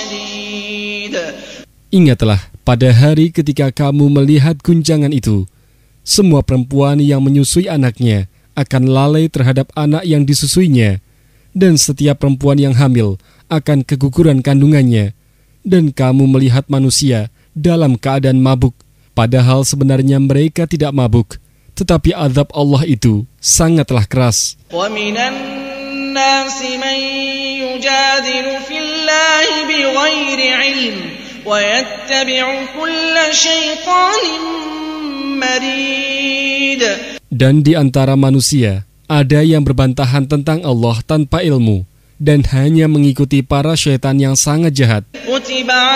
شديد. Ingatlah pada hari ketika kamu melihat guncangan itu. Semua perempuan yang menyusui anaknya akan lalai terhadap anak yang disusuinya. Dan setiap perempuan yang hamil akan keguguran kandungannya. Dan kamu melihat manusia dalam keadaan mabuk. Padahal sebenarnya mereka tidak mabuk. Tetapi azab Allah itu sangatlah keras. وَمِنَ النَّاسِ مَن يُجَادِلُ فِي اللَّهِ بِغَيْرِ عِلْمٍ وَيَتَّبِعُ كُلَّ شَيْطَانٍ مَرِيدٍ. Dan di antara manusia, ada yang berbantahan tentang Allah tanpa ilmu, dan hanya mengikuti para syaitan yang sangat jahat.